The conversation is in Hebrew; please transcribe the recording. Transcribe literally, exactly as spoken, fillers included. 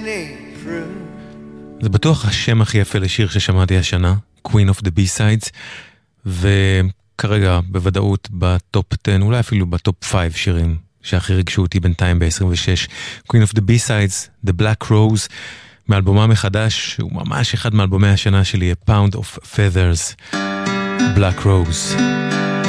זה בטוח השם הכי יפה לשיר ששמעתי השנה, Queen of the B-Sides, וכרגע בוודאות בטופ עשר, אולי אפילו בטופ חמש שירים שהכי ריגשו אותי בינתיים ב-עשרים ושש. Queen of the B-Sides, The Black Rose, מאלבומה מחדש, הוא ממש אחד מאלבומי השנה שלי, A Pound of Feathers, Black Rose.